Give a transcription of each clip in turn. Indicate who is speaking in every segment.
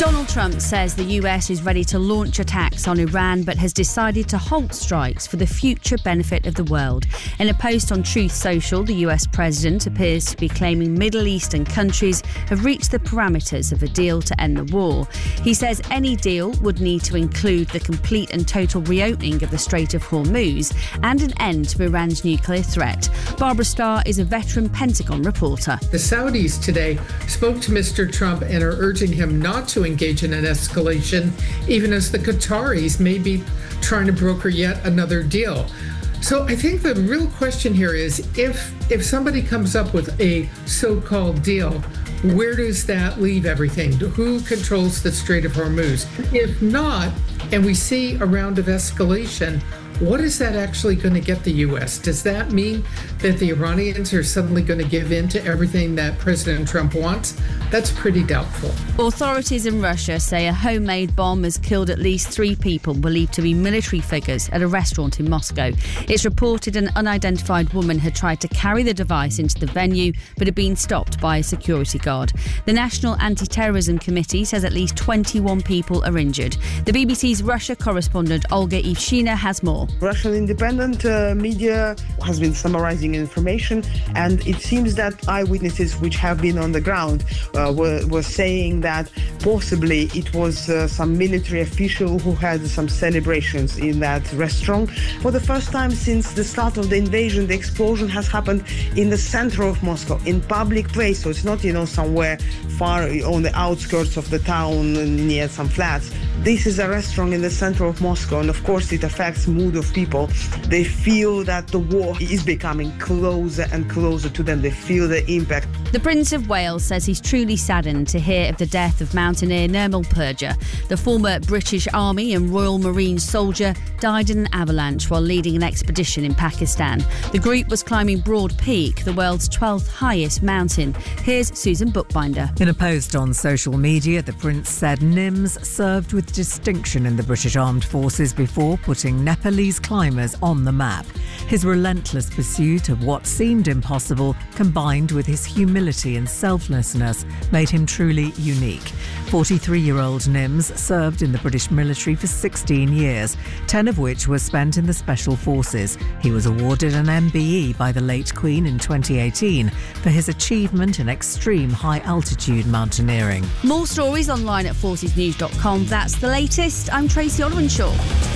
Speaker 1: Donald Trump says the US is ready to launch attacks on Iran but has decided to halt strikes for the future benefit of the world. In a post on Truth Social, the US president appears to be claiming Middle Eastern countries have reached the parameters of a deal to end the war. He says any deal would need to include the complete and total reopening of the Strait of Hormuz and an end to Iran's nuclear threat. Barbara Starr is a veteran Pentagon reporter.
Speaker 2: The Saudis today spoke to Mr. Trump and are urging him not to engage in an escalation, even as the Qataris may be trying to broker yet another deal. So I think the real question here is if somebody comes up with a so-called deal, where does that leave everything? Who controls the Strait of Hormuz? If not, and we see a round of escalation, what is that actually going to get the U.S.? Does that mean that the Iranians are suddenly going to give in to everything that President Trump wants? That's pretty doubtful.
Speaker 1: Authorities in Russia say a homemade bomb has killed at least 3 people believed to be military figures at a restaurant in Moscow. It's reported an unidentified woman had tried to carry the device into the venue but had been stopped by a security guard. The National Anti-Terrorism Committee says at least 21 people are injured. The BBC's Russia correspondent Olga Ivshina has more.
Speaker 3: Russian independent media has been summarizing information, and it seems that eyewitnesses which have been on the ground were saying that possibly it was some military official who had some celebrations in that restaurant. For the first time since the start of the invasion, the explosion has happened in the center of Moscow, in public place, so it's not, somewhere far on the outskirts of the town near some flats. This is a restaurant in the center of Moscow, and of course it affects mood of people. They feel that the war is becoming closer and closer to them. They feel the impact.
Speaker 1: The Prince of Wales says he's truly saddened to hear of the death of mountaineer Nirmal Purja. The former British Army and Royal Marine soldier died in an avalanche while leading an expedition in Pakistan. The group was climbing Broad Peak, the world's 12th highest mountain. Here's Susan Bookbinder.
Speaker 4: In a post on social media, the Prince said Nims served with distinction in the British Armed Forces before putting Nepalese climbers on the map. His relentless pursuit of what seemed impossible, combined with his humility and selflessness, made him truly unique. 43-year-old Nims served in the British military for 16 years, 10 of which were spent in the Special Forces. He was awarded an MBE by the late Queen in 2018 for his achievement in extreme high-altitude mountaineering.
Speaker 1: More stories online at forcesnews.com. That's the latest. I'm Tracy Olwenshaw.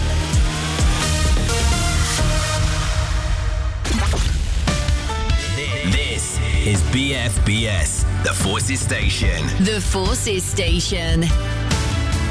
Speaker 5: This is BFBS, the Forces Station.
Speaker 6: The Forces Station.